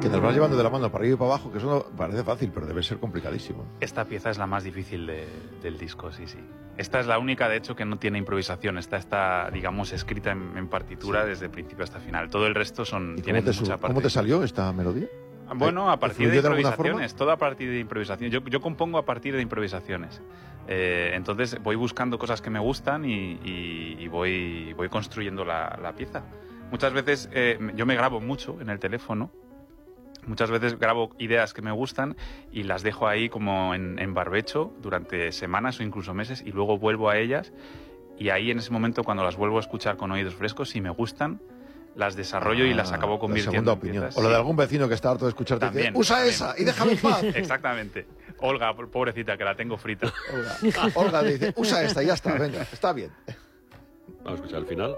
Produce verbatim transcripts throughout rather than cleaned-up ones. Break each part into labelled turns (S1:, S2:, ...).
S1: Que nos vas llevando de la mano para arriba y para abajo, que eso no parece fácil, pero debe ser complicadísimo.
S2: Esta pieza es la más difícil de, del disco, sí, sí. Esta es la única, de hecho, que no tiene improvisación. Esta está, digamos, escrita en, en partitura sí. desde principio hasta final. Todo el resto son tienen
S1: cómo te,
S2: mucha parte.
S1: ¿Cómo te salió esta melodía?
S2: Bueno, a partir de improvisaciones, todo a partir de improvisaciones. Yo, yo compongo a partir de improvisaciones. Eh, entonces voy buscando cosas que me gustan y, y, y voy, voy construyendo la, la pieza. Muchas veces eh, yo me grabo mucho en el teléfono. Muchas veces grabo ideas que me gustan y las dejo ahí como en, en barbecho durante semanas o incluso meses y luego vuelvo a ellas y ahí en ese momento cuando las vuelvo a escuchar con oídos frescos, si me gustan, las desarrollo ah, y las acabo convirtiendo
S1: en opinión.
S2: piezas.
S1: O lo de algún vecino que está harto de escucharte también, dice, usa también. Esa y déjame en paz.
S2: Exactamente. Olga, pobrecita, que la tengo frita.
S1: Olga, Olga dice, usa esta y ya está, venga, está bien.
S3: Vamos a escuchar el final.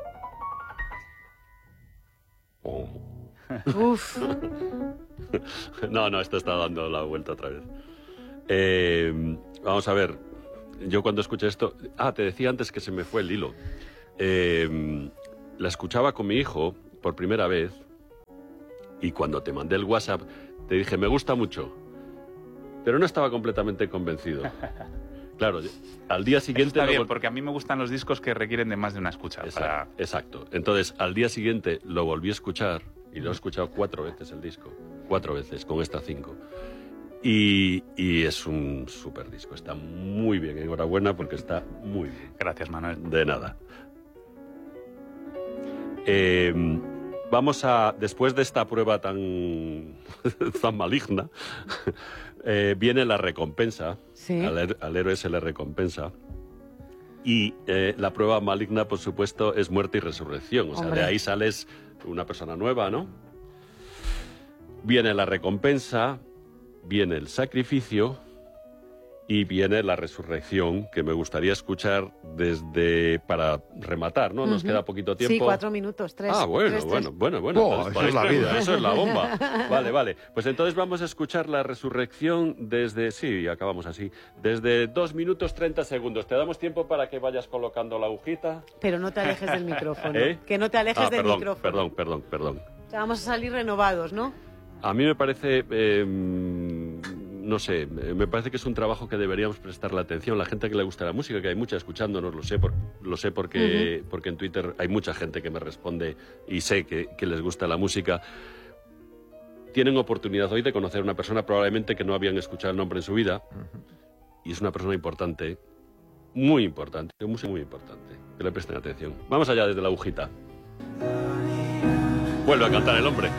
S3: Oh.
S4: Uf.
S3: No, no, esto está dando la vuelta otra vez. Eh, vamos a ver, yo cuando escuché esto... Ah, te decía antes que se me fue el hilo. Eh, la escuchaba con mi hijo por primera vez y cuando te mandé el WhatsApp te dije, me gusta mucho, pero no estaba completamente convencido. Claro, al día siguiente...
S2: Está bien,
S3: lo...
S2: porque a mí me gustan los discos que requieren de más de una escucha.
S3: Exacto,
S2: para...
S3: exacto. Entonces, al día siguiente lo volví a escuchar y lo he escuchado cuatro veces el disco. Cuatro veces, con estas cinco. Y, y es un súper disco. Está muy bien. Enhorabuena porque está muy bien.
S2: Gracias, Manuel.
S3: De nada. Eh, vamos a... Después de esta prueba tan, tan maligna, eh, viene la recompensa.
S4: Sí.
S3: Al, al héroe se le recompensa. Y eh, la prueba maligna, por supuesto, es muerte y resurrección. O sea,
S4: Hombre.
S3: de ahí sales una persona nueva, ¿no? Viene la recompensa, viene el sacrificio y viene la resurrección, que me gustaría escuchar desde... para rematar, ¿no? Nos
S4: Uh-huh.
S3: queda poquito tiempo.
S4: Sí, cuatro minutos, tres.
S3: Ah, bueno,
S4: tres,
S3: bueno,
S4: tres.
S3: bueno, bueno.
S1: Oh,
S3: Entonces,
S1: eso es la
S3: podéis-
S1: vida.
S3: Eso es la bomba. Vale, vale. Pues entonces vamos a escuchar la resurrección desde... Sí, acabamos así. Desde dos minutos treinta segundos. Te damos tiempo para que vayas colocando la agujita.
S4: Pero no te alejes del micrófono.
S3: ¿Eh?
S4: Que no te alejes
S3: Ah,
S4: del
S3: perdón,
S4: micrófono.
S3: perdón, perdón, perdón.
S4: O sea, vamos a salir renovados, ¿no?
S3: A mí me parece, eh, no sé, me parece que es un trabajo que deberíamos prestarle atención. La gente que le gusta la música, que hay mucha escuchándonos, lo sé, por, lo sé porque, uh-huh. porque en Twitter hay mucha gente que me responde y sé que, que les gusta la música. Tienen oportunidad hoy de conocer a una persona probablemente que no habían escuchado el nombre en su vida. Uh-huh. Y es una persona importante, muy importante, muy, muy importante. Que le presten atención. Vamos allá desde la agujita. Vuelve a cantar el hombre.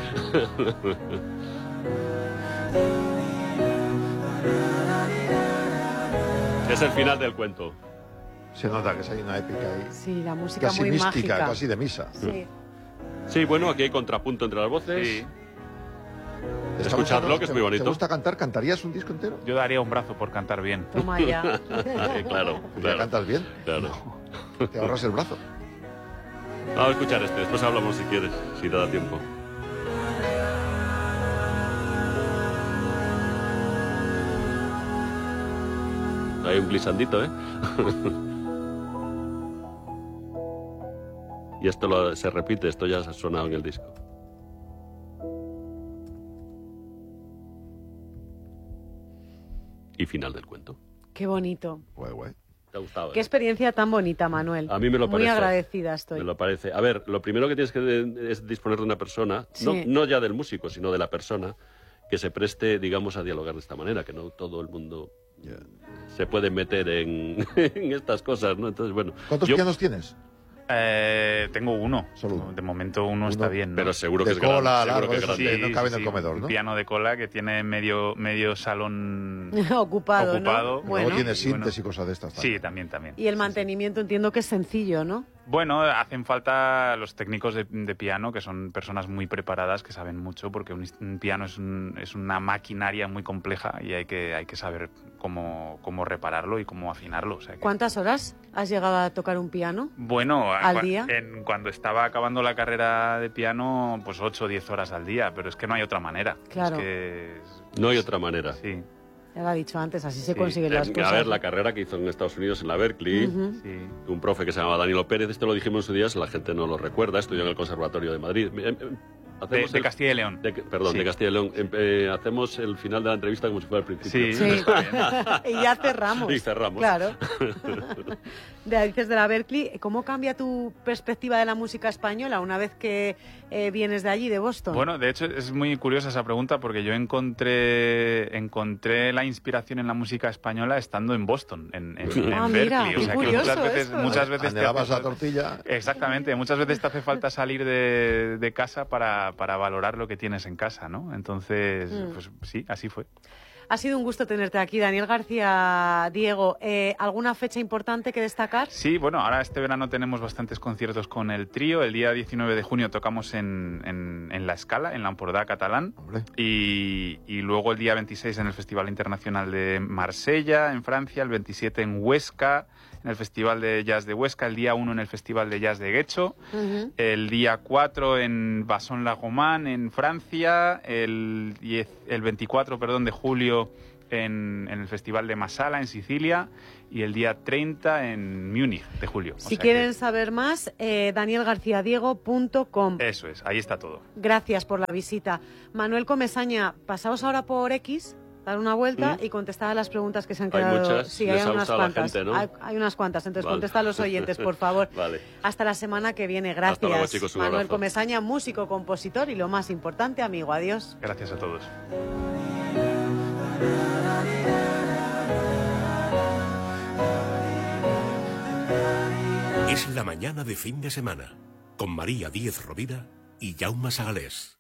S3: Es el final del cuento.
S1: Se nota que hay una épica ahí.
S4: Sí, la música
S1: Casi
S4: muy
S1: mística,
S4: mágica.
S1: casi de misa.
S4: Sí.
S3: Sí, bueno, aquí hay contrapunto entre las voces.
S2: Sí.
S3: Escuchadlo, que es muy bonito.
S1: ¿Te gusta cantar? ¿Cantarías un disco entero?
S2: Yo daría un brazo por cantar bien.
S4: Toma ya.
S3: Sí, claro,
S1: ¿Ya
S3: claro.
S1: cantas bien?
S3: Claro.
S1: Te ahorras el brazo.
S3: Vamos a escuchar este, después hablamos si quieres, si te da tiempo. Hay un glisandito, ¿eh? Y esto lo, se repite, esto ya se ha sonado en el disco. Y final del cuento.
S4: Qué bonito.
S1: Güey, güey.
S3: ¿Te ha gustado?
S4: Qué
S3: eh?
S4: experiencia tan bonita, Manuel.
S3: A mí me lo
S4: Muy
S3: parece.
S4: agradecida estoy.
S3: Me lo parece. A ver, lo primero que tienes que de- es disponer de una persona, no,
S4: Sí.
S3: no ya del músico, sino de la persona, que se preste, digamos, a dialogar de esta manera, que no todo el mundo
S1: Yeah.
S3: se puede meter en, en estas cosas, ¿no? Entonces, bueno.
S1: ¿Cuántos
S3: yo-
S1: pianos tienes?
S2: Eh, tengo uno.
S1: Solo uno.
S2: De momento uno,
S1: Uno,
S2: está bien, ¿no?
S3: Pero seguro que
S1: De
S3: es
S1: cola,
S3: grande. Seguro
S1: largo,
S3: que es
S1: eso
S3: grande.
S1: sí. no cabe en el
S2: sí,
S1: comedor, ¿no?
S2: Un piano de cola que tiene medio, medio salón
S4: Ocupado,
S2: ocupado.
S4: ¿no?
S1: Luego
S4: Bueno.
S1: tienes
S2: Y bueno.
S1: sintes y cosas de estas.
S2: Sí,
S1: también.
S2: también, también.
S4: Y el mantenimiento entiendo que es sencillo, ¿no?
S2: Bueno, hacen falta los técnicos de, de piano, que son personas muy preparadas, que saben mucho, porque un, un piano es, un- es una maquinaria muy compleja y hay que, hay que saber cómo, cómo repararlo y cómo afinarlo. O sea que-
S4: ¿Cuántas horas has llegado a tocar un piano?
S2: Bueno,
S4: ¿Al
S2: cua-
S4: día?
S2: en- cuando estaba acabando la carrera de piano, pues ocho o diez horas al día, pero es que no hay otra manera.
S4: Claro.
S2: Es que es-
S3: No hay otra manera.
S2: Sí,
S4: Ya lo ha dicho antes, así se
S2: Sí.
S4: consiguen las
S3: Eh,
S4: cosas.
S3: A ver, la carrera que hizo en Estados Unidos en la Berkeley,
S4: Ujú.
S2: sí.
S3: un profe que se llamaba Danilo Pérez, esto lo dijimos en su día, la gente no lo recuerda, estudió en el Conservatorio de Madrid. Eh, eh, hacemos
S2: de
S3: el,
S2: Castilla y León.
S3: De, perdón,
S2: sí.
S3: de Castilla y León. Eh, hacemos el final de la entrevista como si fuera el principio.
S2: Sí,
S4: Sí.
S2: está bien.
S4: Y ya cerramos.
S3: Y cerramos.
S4: Claro. De, dices de la Berklee, ¿cómo cambia tu perspectiva de la música española una vez que eh, vienes de allí, de Boston?
S2: Bueno, de hecho es muy curiosa esa pregunta porque yo encontré encontré la inspiración en la música española estando en Boston, en, en,
S4: ah,
S2: en
S4: mira,
S2: Berkeley.
S4: qué
S2: O sea, que
S4: curioso
S2: muchas veces,
S4: eso.
S2: muchas veces te
S1: Anhelabas
S2: hace
S1: la
S2: falta-
S1: tortilla.
S2: Exactamente, muchas veces te hace falta salir de, de casa para, para valorar lo que tienes en casa, ¿no? Entonces,
S4: Mm.
S2: pues sí, así fue.
S4: Ha sido un gusto tenerte aquí, Daniel García Diego. Eh, ¿Alguna fecha importante que destacar?
S2: Sí, bueno, ahora este verano tenemos bastantes conciertos con el trío. El día diecinueve de junio tocamos en, en, en La Scala, en l'Empordà catalán.
S1: Hombre.
S2: Y, y luego el día veintiséis en el Festival Internacional de Marsella, en Francia. El veintisiete en Huesca, en el Festival de Jazz de Huesca. El día uno en el Festival de Jazz de Guecho.
S4: Uh-huh.
S2: El día cuatro en Basson-la-Romane, en Francia. El, diez, el veinticuatro perdón, de julio en, en el Festival de Masala, en Sicilia. Y el día treinta en Múnich, de julio. O
S4: Si
S2: sea
S4: quieren
S2: que-
S4: saber más, eh, daniel garcía diego punto com.
S2: Eso es, ahí está todo.
S4: Gracias por la visita. Manuel Comesaña, pasaos ahora por X, dar una vuelta
S3: ¿Mm?
S4: y contestar a las preguntas que se han
S3: Hay
S4: quedado.
S3: muchas,
S4: Sí,
S3: les
S4: hay
S3: ha
S4: unas
S3: gustado a la
S4: cuantas.
S3: gente, ¿no?
S4: hay, hay unas cuantas, entonces
S3: Vale.
S4: contesta a los oyentes, por favor.
S3: Vale.
S4: Hasta la semana que viene. Gracias.
S3: Hasta luego, chicos, un
S4: Manuel
S3: abrazo.
S4: Comesaña, músico, compositor y lo más importante, amigo. Adiós.
S2: Gracias a todos.
S5: Es la mañana de fin de semana, con María Díez Rovira y Jaume Sagalés.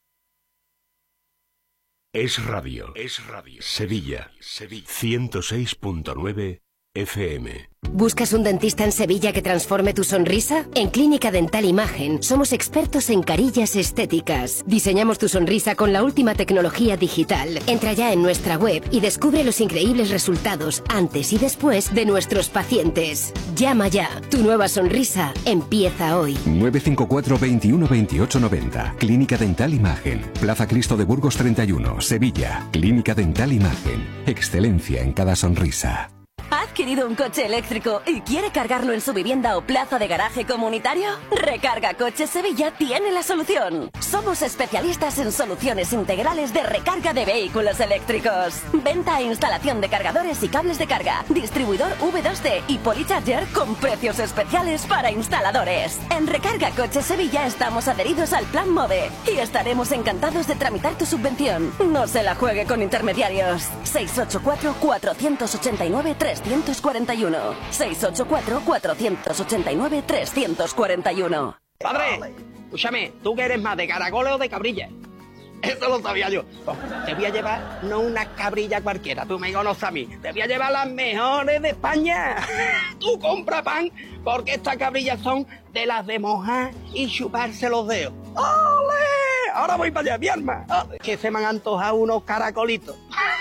S5: Es radio, es radio. Sevilla, Sevilla. ciento seis punto nueve F M.
S6: ¿Buscas un dentista en Sevilla que transforme tu sonrisa? En Clínica Dental Imagen somos expertos en carillas estéticas. Diseñamos tu sonrisa con la última tecnología digital. Entra ya en nuestra web y descubre los increíbles resultados antes y después de nuestros pacientes. Llama ya. Tu nueva sonrisa empieza hoy.
S7: nueve cinco cuatro, veintiuno, veintiocho, noventa. Clínica Dental Imagen. Plaza Cristo de Burgos treinta y uno, Sevilla. Clínica Dental Imagen. Excelencia en cada sonrisa.
S8: ¿Ha adquirido un coche eléctrico y quiere cargarlo en su vivienda o plaza de garaje comunitario? Recarga Coches Sevilla tiene la solución. Somos especialistas en soluciones integrales de recarga de vehículos eléctricos. Venta e instalación de cargadores y cables de carga. Distribuidor V dos D y Polycharger con precios especiales para instaladores. En Recarga Coches Sevilla estamos adheridos al Plan MOVE y estaremos encantados de tramitar tu subvención. No se la juegue con intermediarios. seis ocho cuatro, cuatro ocho nueve, tres cuatro uno. seis ocho cuatro, cuatro ocho nueve, tres cuatro uno.
S9: Padre, escúchame, ¿tú que eres más de caracoles o de cabrilla? Eso lo sabía yo. Te voy a llevar no una cabrilla cualquiera, tú me conoces a mí. Te voy a llevar las mejores de España. Tú compra pan, porque estas cabrillas son de las de mojar y chuparse los dedos. ¡Ole! Ahora voy para allá, mi arma. Que se me han antojado unos caracolitos.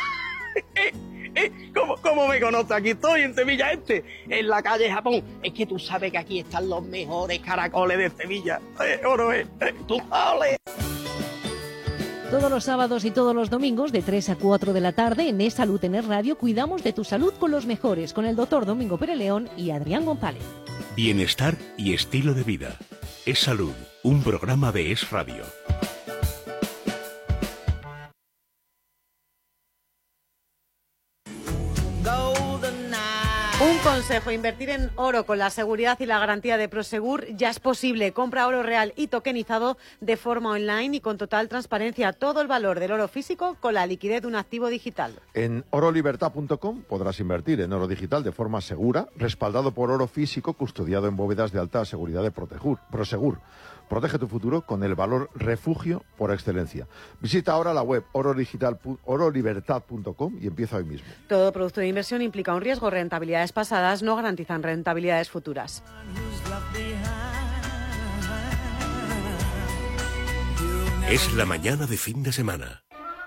S9: ¿Cómo, ¿Cómo me conoces? Aquí estoy en Sevilla Este, en la calle Japón. Es que tú sabes que aquí están los mejores caracoles de Sevilla. Eh, oro, eh, eh, tú, ole.
S10: Todos los sábados y todos los domingos de tres a cuatro de la tarde en Es Salud en Es Radio cuidamos de tu salud con los mejores, con el doctor Domingo Pérez León y Adrián González.
S5: Bienestar y estilo de vida. Es Salud, un programa de Es Radio.
S4: Un consejo, invertir en oro con la seguridad y la garantía de Prosegur ya es posible. Compra oro real y tokenizado de forma online y con total transparencia. Todo el valor del oro físico con la liquidez de un activo digital.
S1: En oro libertad punto com podrás invertir en oro digital de forma segura, respaldado por oro físico custodiado en bóvedas de alta seguridad de Protegur, Prosegur. Protege tu futuro con el valor refugio por excelencia. Visita ahora la web oro libertad punto com y empieza hoy mismo.
S4: Todo producto de inversión implica un riesgo. Rentabilidades pasadas no garantizan rentabilidades futuras.
S5: Es la mañana de fin de semana.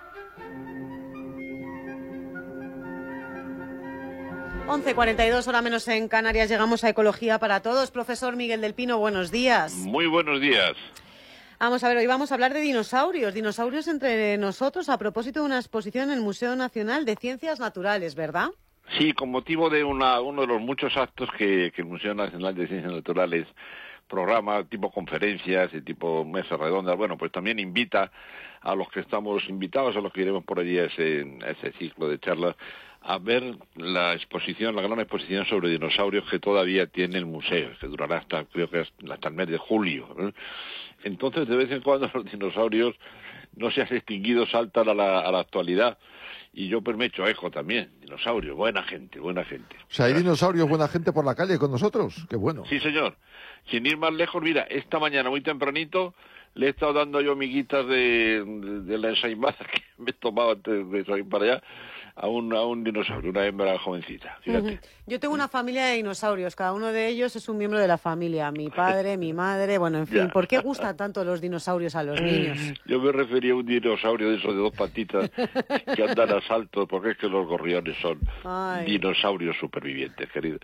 S4: once cuarenta y dos, hora menos en Canarias, llegamos a Ecología para Todos. Profesor Miguel del Pino, buenos días.
S11: Muy buenos días.
S4: Vamos a ver, hoy vamos a hablar de dinosaurios, dinosaurios entre nosotros a propósito de una exposición en el Museo Nacional de Ciencias Naturales, ¿verdad?
S11: Sí, con motivo de una, uno de los muchos actos que, que el Museo Nacional de Ciencias Naturales programa tipo conferencias y tipo mesas redondas. Bueno, pues también invita a los que estamos invitados, a los que iremos por allí a ese, a ese ciclo de charlas, a ver la exposición, la gran exposición sobre dinosaurios que todavía tiene el museo, que durará hasta, creo que hasta el mes de julio, ¿eh? Entonces, de vez en cuando los dinosaurios no se han extinguido, saltan a la, a la actualidad. Y yo pues me echo eco también, dinosaurios, buena gente, buena gente.
S1: O sea, hay dinosaurios, buena gente por la calle con nosotros, qué bueno.
S11: Sí, señor. Sin ir más lejos, mira, esta mañana muy tempranito le he estado dando yo miguitas de, de, de la ensaimada que me he tomado antes de salir para allá a un, a un dinosaurio, una hembra jovencita, fíjate.
S4: Uh-huh. Yo tengo una familia de dinosaurios, cada uno de ellos es un miembro de la familia, mi padre, mi madre, bueno, en fin, ya. ¿Por qué gustan tanto los dinosaurios a los niños?
S11: Yo me refería a un dinosaurio de esos de dos patitas que andan a saltos, porque es que los gorriones son Ay. dinosaurios supervivientes, querido.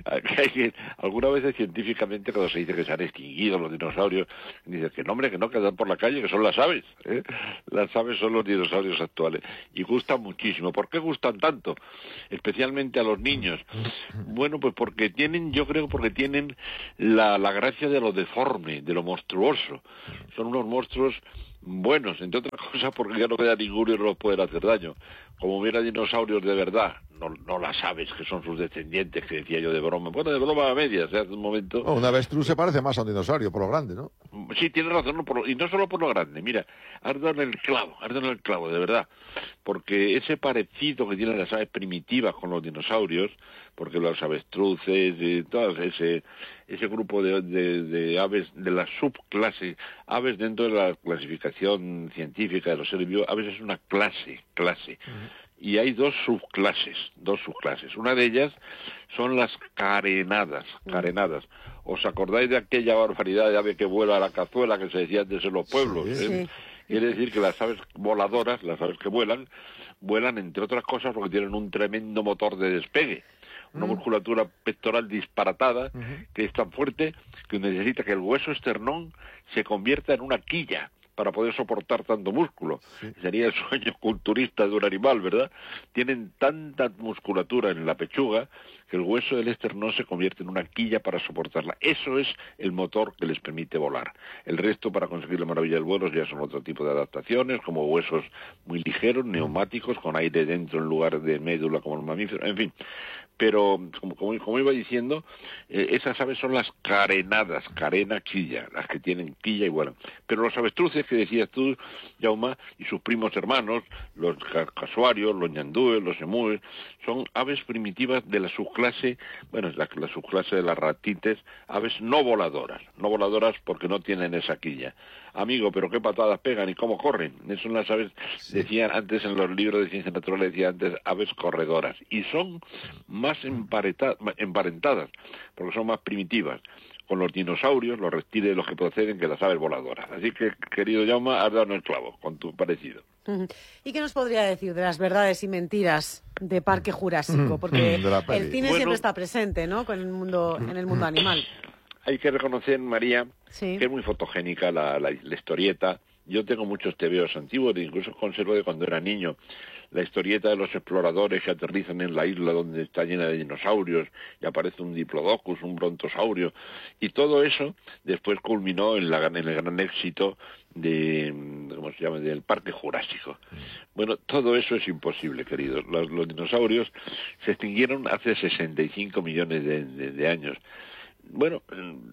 S11: Algunas veces científicamente cuando se dice que se han extinguido los dinosaurios, dicen que no, hombre, que no quedan por la calle, que son las aves, ¿eh? Las aves son los dinosaurios actuales y gustan muchísimo. ¿Por qué gustan tanto? Especialmente a los niños. Bueno, pues porque tienen, yo creo porque tienen la, la gracia de lo deforme, de lo monstruoso. Son unos monstruos buenos, entre otras cosas porque ya no queda ninguno y no los pueden hacer daño. Como hubiera dinosaurios de verdad, no, no las aves que son sus descendientes, que decía yo de broma. Bueno, de broma a medias, ¿eh? Hace un momento.
S1: Oh, una avestruz se parece más a un dinosaurio, por lo grande, ¿no?
S11: Sí, tienes razón, no, por lo, y no solo por lo grande. Mira, has dado en el clavo, has dado en el clavo, de verdad. Porque ese parecido que tienen las aves primitivas con los dinosaurios, porque los avestruces, y todo ese ese grupo de, de, de aves de la subclase, aves dentro de la clasificación científica de los seres vivos, aves es una clase, clase. Uh-huh. Y hay dos subclases, dos subclases. Una de ellas son las carenadas, carenadas. ¿Os acordáis de aquella barbaridad de ave que vuela a la cazuela que se decía antes en los pueblos? Sí, ¿eh? Sí. Quiere decir que las aves voladoras, las aves que vuelan, vuelan entre otras cosas porque tienen un tremendo motor de despegue. Una uh-huh. musculatura pectoral disparatada, uh-huh. que es tan fuerte que necesita que el hueso esternón se convierta en una quilla para poder soportar tanto músculo. Sí. Sería el sueño culturista de un animal, ¿verdad? Tienen tanta musculatura en la pechuga que el hueso del esternón se convierte en una quilla para soportarla. Eso es el motor que les permite volar. El resto, para conseguir la maravilla del vuelo, ya son otro tipo de adaptaciones, como huesos muy ligeros, neumáticos, con aire dentro en lugar de médula como los mamíferos, en fin. Pero, como, como, como iba diciendo, eh, esas aves son las carenadas, carena, quilla, las que tienen quilla y vuelan. Pero los avestruces que decías tú, Jaume, y sus primos hermanos, los casuarios, los ñandúes, los emúes, son aves primitivas de la subclase, bueno, la, la subclase de las ratites, aves no voladoras, no voladoras porque no tienen esa quilla. Amigo, pero qué patadas pegan y cómo corren. Esas son las aves, sí. Decían antes en los libros de ciencias naturales, decían antes aves corredoras. Y son más emparentadas, porque son más primitivas, con los dinosaurios, los reptiles de los que proceden, que las aves voladoras. Así que, querido Jaume, has dado en el clavo, con tu parecido.
S4: ¿Y qué nos podría decir de las verdades y mentiras de Parque Jurásico? Porque el cine bueno, siempre está presente, ¿no?, con el mundo, en el mundo animal.
S11: Hay que reconocer, María, sí. que es muy fotogénica la, la, la historieta. Yo tengo muchos tebeos antiguos, incluso conservo de cuando era niño. La historieta de los exploradores que aterrizan en la isla donde está llena de dinosaurios y aparece un diplodocus, un brontosaurio, y todo eso después culminó en, la, en el gran éxito de, ¿cómo se llama?, del Parque Jurásico. Bueno, todo eso es imposible, queridos. Los, los dinosaurios se extinguieron hace sesenta y cinco millones de, de, de años. Bueno,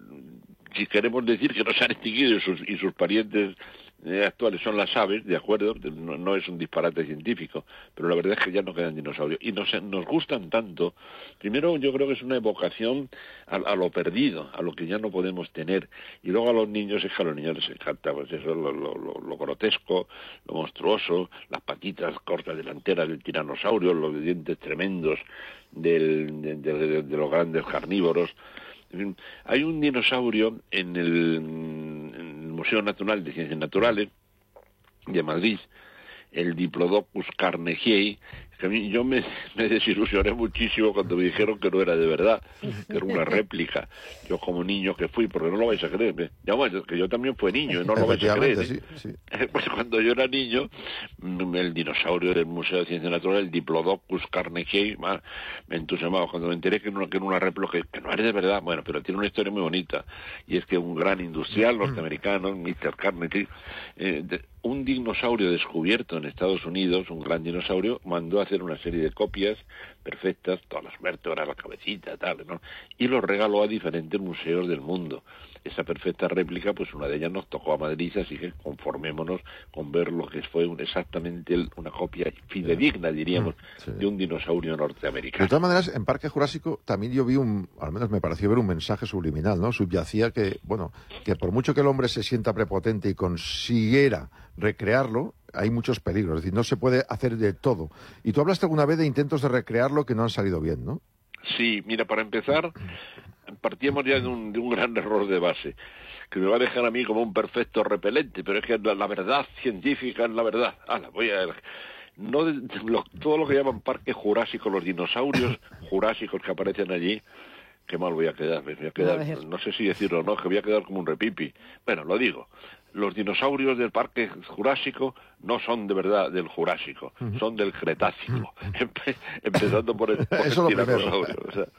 S11: si queremos decir que no se han extinguido y sus, y sus parientes eh, actuales son las aves, de acuerdo, no, no es un disparate científico, pero la verdad es que ya no quedan dinosaurios. Y nos, nos gustan tanto. Primero, yo creo que es una evocación a, a lo perdido, a lo que ya no podemos tener. Y luego a los niños, es que a los niños les encanta, pues eso, lo, lo, lo, lo grotesco, lo monstruoso, las patitas cortas delanteras del tiranosaurio, los dientes tremendos del, de, de, de, de los grandes carnívoros. Hay un dinosaurio en el, en el Museo Nacional de Ciencias Naturales de Madrid, el Diplodocus carnegiei, que a mí, yo me, me desilusioné muchísimo cuando me dijeron que no era de verdad, que era una réplica. Yo como niño que fui, porque no lo vais a creer, ¿eh? Ya, bueno, que yo también fui niño y no lo vais a creer. ¿eh?
S1: Sí, sí.
S11: Pues cuando yo era niño, el dinosaurio del Museo de Ciencias Naturales, el Diplodocus carnegiei, me entusiasmaba cuando me enteré que, no, que era una réplica, que, que no era de verdad, bueno, pero tiene una historia muy bonita, y es que un gran industrial norteamericano, mister Carnegie, eh, de, un dinosaurio descubierto en Estados Unidos, un gran dinosaurio, mandó a hacer una serie de copias perfectas, todas las vértebras, la cabecita, tal, ¿no? Y los regaló a diferentes museos del mundo. Esa perfecta réplica, pues una de ellas nos tocó a Madrid, así que conformémonos con ver lo que fue un, exactamente el, una copia fidedigna, diríamos, sí. de un dinosaurio norteamericano.
S1: De todas maneras, en Parque Jurásico también yo vi un, al menos me pareció ver un mensaje subliminal, ¿no? Subyacía que, bueno, que por mucho que el hombre se sienta prepotente y consiguiera recrearlo, hay muchos peligros, es decir, no se puede hacer de todo. Y tú hablaste alguna vez de intentos de recrearlo que no han salido bien, ¿no?
S11: Sí, mira, para empezar, partíamos ya de un, de un gran error de base, que me va a dejar a mí como un perfecto repelente, pero es que la, la verdad científica es la verdad. Ah, la voy a... No de, de, lo, todo lo que llaman Parque Jurásico, los dinosaurios jurásicos que aparecen allí, qué mal voy a quedar, me voy a quedar, a no sé si decirlo o no, que voy a quedar como un repipi. Bueno, lo digo. Los dinosaurios del Parque Jurásico no son de verdad del Jurásico, uh-huh. son del Cretácico, Empe empezando por el, por el tiranosaurio. O sea,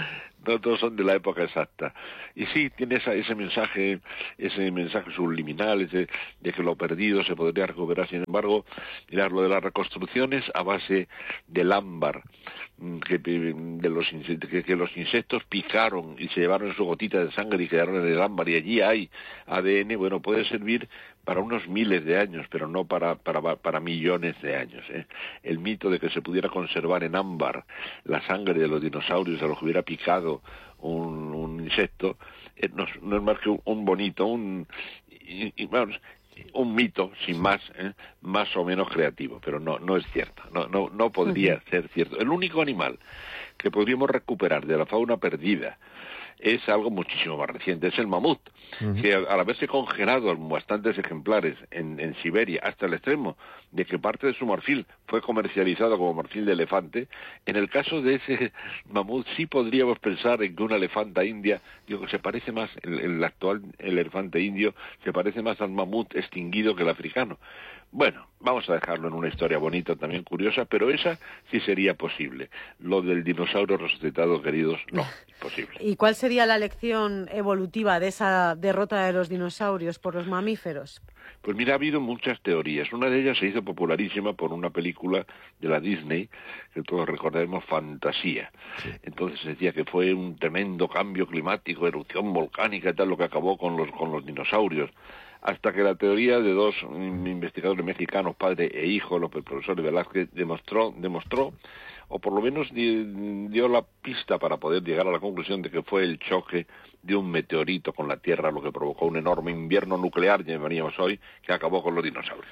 S11: no todos son de la época exacta. Y sí, tiene esa, ese mensaje, ese mensaje subliminal, ese, de que lo perdido se podría recuperar. Sin embargo, mirar lo de las reconstrucciones a base del ámbar, que, de los, que, que los insectos picaron y se llevaron su gotita de sangre y quedaron en el ámbar, y allí hay A D N, bueno, puede servir para unos miles de años, pero no para, para, para millones de años. ¿eh? El mito de que se pudiera conservar en ámbar la sangre de los dinosaurios a los que hubiera picado un, un insecto, eh, no, no es más que un, un bonito, un, y, y, vamos, un mito, sin más, ¿eh? más o menos creativo, pero no, no es cierto, no, no, no podría uh-huh. ser cierto. El único animal que podríamos recuperar de la fauna perdida es algo muchísimo más reciente, es el mamut, uh-huh. que al, al haberse congelado bastantes ejemplares en, en Siberia, hasta el extremo de que parte de su marfil fue comercializado como marfil de elefante, en el caso de ese mamut sí podríamos pensar en que una elefanta india, digo que se parece más, el, el actual el elefante indio, se parece más al mamut extinguido que el africano. Bueno, vamos a dejarlo en una historia bonita, también curiosa, pero esa sí sería posible. Lo del dinosaurio resucitado, queridos, no, imposible.
S4: ¿Y cuál sería la lección evolutiva de esa derrota de los dinosaurios por los mamíferos?
S11: Pues mira, ha habido muchas teorías. Una de ellas se hizo popularísima por una película de la Disney, que todos recordaremos, Fantasía. Sí. Entonces se decía que fue un tremendo cambio climático, erupción volcánica y tal, lo que acabó con los, con los dinosaurios. Hasta que la teoría de dos investigadores mexicanos, padre e hijo, los profesores Velázquez, demostró, demostró, o por lo menos dio la pista para poder llegar a la conclusión de que fue el choque de un meteorito con la Tierra lo que provocó un enorme invierno nuclear, llamaríamos hoy, que acabó con los dinosaurios.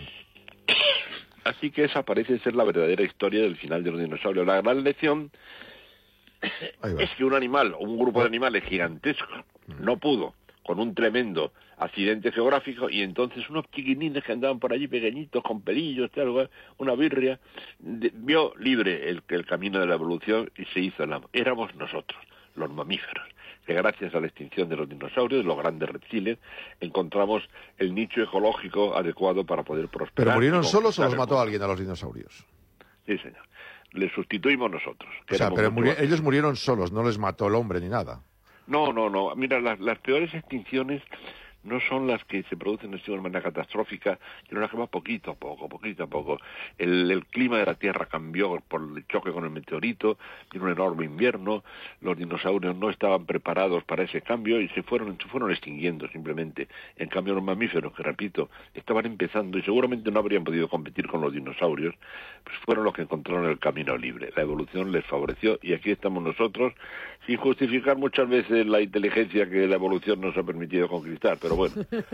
S11: Así que esa parece ser la verdadera historia del final de los dinosaurios. La gran lección es que un animal, o un grupo de animales gigantesco, no pudo con un tremendo accidente geográfico, y entonces unos chiquinines que andaban por allí pequeñitos, con pelillos, tal, una birria, de, vio libre el, el camino de la evolución y se hizo la... Éramos nosotros, los mamíferos, que gracias a la extinción de los dinosaurios, los grandes reptiles, encontramos el nicho ecológico adecuado para poder prosperar.
S1: ¿Pero murieron solos o los mató alguien a los dinosaurios?
S11: Sí, señor. Les sustituimos nosotros.
S1: O sea, pero muri ellos murieron solos, no les mató el hombre ni nada.
S11: No, no, no. Mira, las, las peores extinciones no son las que se producen de una manera catastrófica, sino las que van poquito a poco, poquito a poco. El, el clima de la Tierra cambió por el choque con el meteorito, vino un enorme invierno, los dinosaurios no estaban preparados para ese cambio y se fueron, se fueron extinguiendo simplemente. En cambio los mamíferos, que repito, estaban empezando y seguramente no habrían podido competir con los dinosaurios, pues fueron los que encontraron el camino libre. La evolución les favoreció y aquí estamos nosotros, sin justificar muchas veces la inteligencia que la evolución nos ha permitido conquistar, pero pero bueno,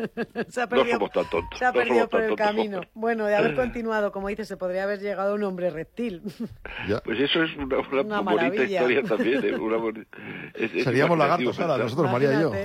S4: se ha perdido,
S11: no somos tan tontos.
S4: Se ha
S11: no
S4: perdido por el
S11: tontos.
S4: camino. Bueno, de haber continuado, como dices, se podría haber llegado a un hombre reptil.
S11: Pues eso es una, una,
S4: una
S11: bonita historia también. ¿eh? Una boni... es, es
S1: Seríamos lagartos ahora, nosotros, María y yo.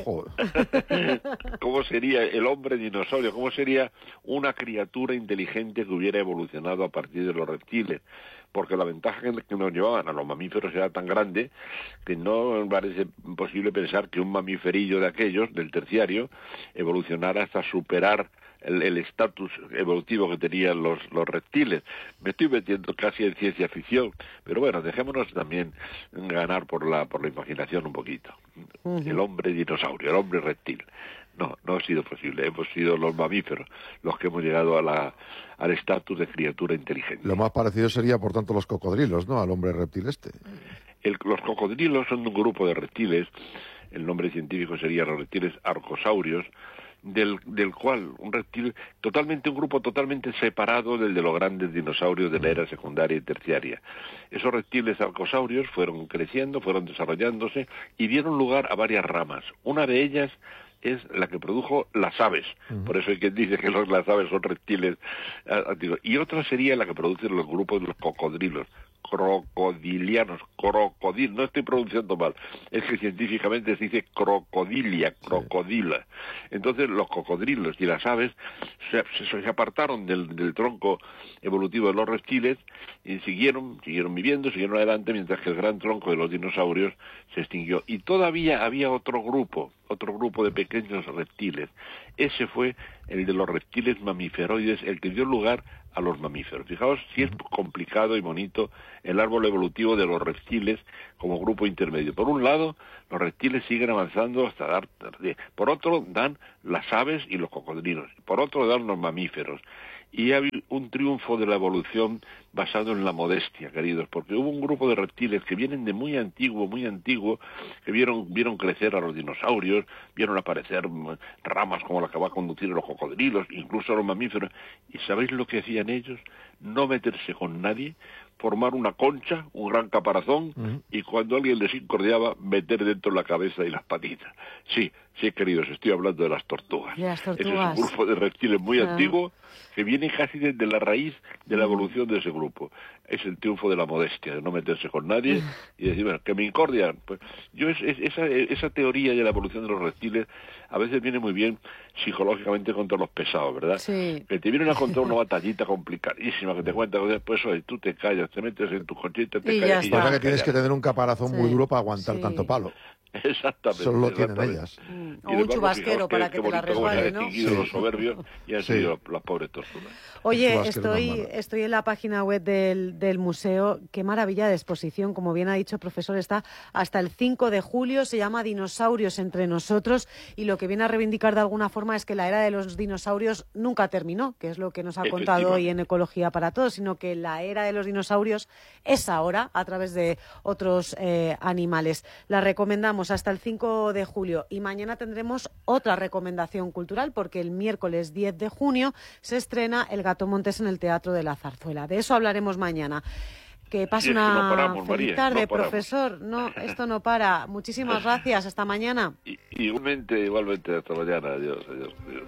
S1: Joder.
S11: ¿Cómo sería el hombre dinosaurio? ¿Cómo sería una criatura inteligente que hubiera evolucionado a partir de los reptiles? Porque la ventaja que nos llevaban a los mamíferos era tan grande que no parece posible pensar que un mamíferillo de aquellos, del terciario, evolucionara hasta superar el estatus evolutivo que tenían los, los reptiles. Me estoy metiendo casi en ciencia ficción, pero bueno, dejémonos también ganar por la, por la imaginación un poquito. Uh-huh. El hombre dinosaurio, el hombre reptil. No, no ha sido posible. Hemos sido los mamíferos los que hemos llegado a la, al estatus de criatura inteligente.
S1: Lo más parecido sería, por tanto, los cocodrilos, ¿no? Al hombre reptil este.
S11: El, los cocodrilos son un grupo de reptiles, el nombre científico sería los reptiles arcosaurios, del, del cual un reptil, totalmente un grupo totalmente separado del de los grandes dinosaurios de la era secundaria y terciaria. Esos reptiles arcosaurios fueron creciendo, fueron desarrollándose y dieron lugar a varias ramas. Una de ellas es la que produjo las aves, uh-huh. Por eso hay quien dice que los, las aves son reptiles antiguos, y otra sería la que producen los grupos de los cocodrilos, crocodilianos, crocodil, no estoy pronunciando mal, es que científicamente se dice crocodilia, crocodila. Entonces los cocodrilos y las aves se, se, se apartaron del, del tronco evolutivo de los reptiles y siguieron, siguieron viviendo, siguieron adelante, mientras que el gran tronco de los dinosaurios se extinguió. Y todavía había otro grupo, otro grupo de pequeños reptiles. Ese fue el de los reptiles mamíferoides, el que dio lugar a los mamíferos. Fijaos si es complicado y bonito el árbol evolutivo de los reptiles como grupo intermedio. Por un lado, los reptiles siguen avanzando hasta dar... Por otro, dan las aves y los cocodrilos. Por otro, dan los mamíferos. Y hay un triunfo de la evolución basado en la modestia, queridos, porque hubo un grupo de reptiles que vienen de muy antiguo, muy antiguo, que vieron vieron crecer a los dinosaurios, vieron aparecer ramas como la que va a conducir a los cocodrilos, incluso a los mamíferos. ¿Y sabéis lo que hacían ellos? No meterse con nadie, formar una concha, un gran caparazón, uh-huh. Y cuando alguien les incordiaba, meter dentro la cabeza y las patitas. Sí, sí, queridos, estoy hablando de las tortugas.
S4: De las tortugas.
S11: Ese es un grupo de reptiles muy uh-huh. antiguo que viene casi desde la raíz de la evolución de ese grupo. Es el triunfo de la modestia, de no meterse con nadie uh-huh. y decir, bueno, que me incordian. Pues yo es, es, esa, esa teoría de la evolución de los reptiles a veces viene muy bien psicológicamente contra los pesados, ¿verdad?
S4: Sí.
S11: Que te vienen a contar una batallita complicadísima que te cuentan, después oye, tú te callas, te metes en tu cochita, te
S4: y
S11: callas.
S4: Y
S1: ya está. Que tienes que tener un caparazón
S4: sí.
S1: muy duro para aguantar
S4: sí.
S1: tanto palo.
S11: Exactamente.
S1: Solo lo
S11: exactamente.
S1: tienen ellas.
S4: Mm. O un chubasquero que, para que, que te la resbale, ¿no?
S11: Sí. Los soberbios y han sí. sido las pobres tortugas.
S4: Oye, estoy, estoy en la página web del, del museo. Qué maravilla de exposición. Como bien ha dicho el profesor, está hasta el cinco de julio. Se llama Dinosaurios entre nosotros. Y lo que viene a reivindicar de alguna forma es que la era de los dinosaurios nunca terminó, que es lo que nos ha contado hoy en Ecología para Todos, sino que la era de los dinosaurios es ahora a través de otros eh, animales. La recomendamos hasta el cinco de julio. Y mañana tendremos otra recomendación cultural porque el miércoles diez de junio se estrena El Gato Montés en el Teatro de la Zarzuela. De eso hablaremos mañana. Que pase
S11: sí, es
S4: una
S11: que no paramos,
S4: feliz
S11: María,
S4: tarde,
S11: no
S4: profesor. No, esto no para. Muchísimas gracias. Hasta mañana.
S11: Y, igualmente, igualmente. Hasta mañana. Adiós, adiós, adiós.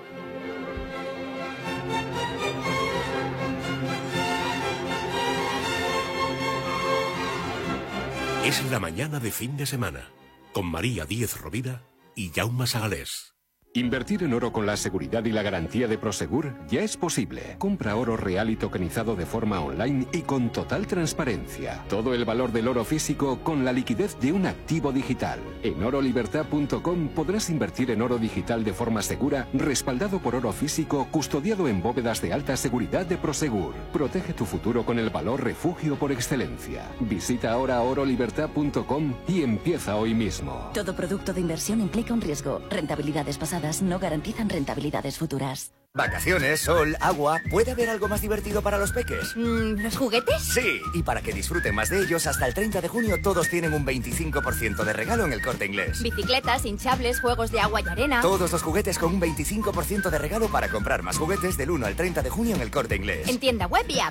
S5: Es la mañana de fin de semana, con María Díez Rovira y Jaume Sagalés.
S7: Invertir en oro con la seguridad y la garantía de Prosegur ya es posible. Compra oro real y tokenizado de forma online y con total transparencia. Todo el valor del oro físico con la liquidez de un activo digital. En oro libertad punto com podrás invertir en oro digital de forma segura, respaldado por oro físico, custodiado en bóvedas de alta seguridad de Prosegur. Protege tu futuro con el valor refugio por excelencia. Visita ahora oro libertad punto com y empieza hoy mismo.
S8: Todo producto de inversión implica un riesgo. Rentabilidades pasadas no garantizan rentabilidades futuras.
S12: Vacaciones, sol, agua... ¿Puede haber algo más divertido para los peques?
S13: Mm, ¿Los juguetes?
S12: Sí, y para que disfruten más de ellos, hasta el treinta de junio todos tienen un veinticinco por ciento de regalo en El Corte Inglés.
S13: Bicicletas, hinchables, juegos de agua y arena...
S12: Todos los juguetes con un veinticinco por ciento de regalo para comprar más juguetes del uno al treinta de junio en El Corte Inglés.
S13: En tienda web y app.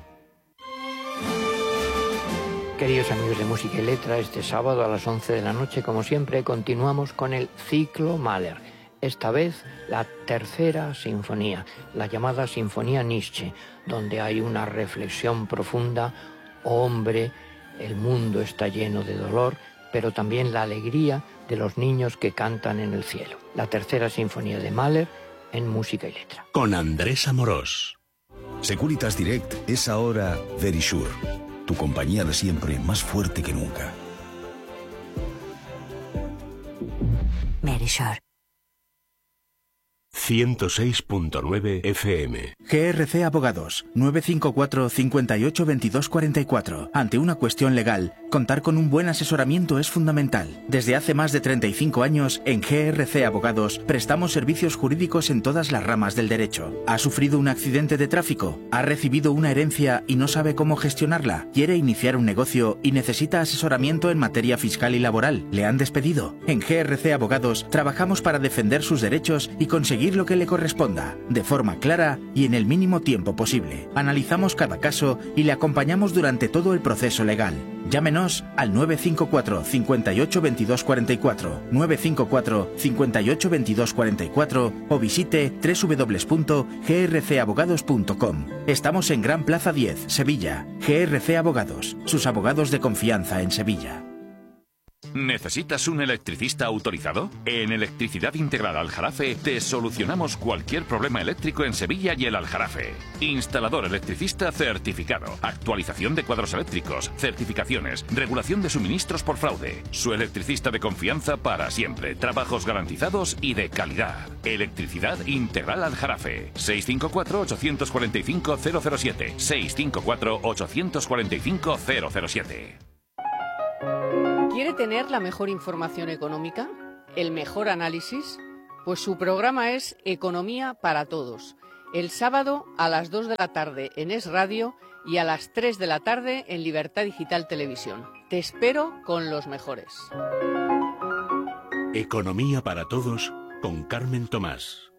S14: Queridos amigos de Música y Letra, este sábado a las once de la noche, como siempre, continuamos con el Ciclo Mahler. esta vez la tercera sinfonía, la llamada Sinfonía Nietzsche, donde hay una reflexión profunda. Hombre, el mundo está lleno de dolor, pero también la alegría de los niños que cantan en el cielo. La tercera sinfonía de Mahler en música y letra.
S5: Con Andrés Amorós.
S15: Securitas Direct es ahora Verisure, tu compañía de siempre más fuerte que nunca.
S8: Verisure.
S5: ciento seis punto nueve F M.
S16: G R C Abogados, nueve cinco cuatro, cinco ocho, veintidós cuarenta y cuatro. Ante una cuestión legal, contar con un buen asesoramiento es fundamental. Desde hace más de treinta y cinco años, en G R C Abogados, prestamos servicios jurídicos en todas las ramas del derecho. ¿Ha sufrido un accidente de tráfico? ¿Ha recibido una herencia y no sabe cómo gestionarla? ¿Quiere iniciar un negocio y necesita asesoramiento en materia fiscal y laboral? ¿Le han despedido? En G R C Abogados, trabajamos para defender sus derechos y conseguir lo que le corresponda, de forma clara y en el mínimo tiempo posible. Analizamos cada caso y le acompañamos durante todo el proceso legal. Llámenos al nueve cinco cuatro, cinco ocho, veintidós cuarenta y cuatro, nueve cinco cuatro, cinco ocho, veintidós cuarenta y cuatro o visite doble u doble u doble u punto g r c abogados punto com. Estamos en Gran Plaza diez, Sevilla. G R C Abogados, sus abogados de confianza en Sevilla.
S17: ¿Necesitas un electricista autorizado? En Electricidad Integral Aljarafe te solucionamos cualquier problema eléctrico en Sevilla y el Aljarafe. Instalador electricista certificado, actualización de cuadros eléctricos, certificaciones, regulación de suministros por fraude. Su electricista de confianza para siempre, trabajos garantizados y de calidad. Electricidad Integral Aljarafe. seis cinco cuatro, ocho cuatro cinco, cero cero siete. seis cinco cuatro, ocho cuatro cinco, cero cero siete.
S18: ¿Quiere tener la mejor información económica? ¿El mejor análisis? Pues su programa es Economía para Todos. El sábado a las dos de la tarde en Es Radio y a las tres de la tarde en Libertad Digital Televisión. Te espero con los mejores.
S5: Economía para Todos con Carmen Tomás.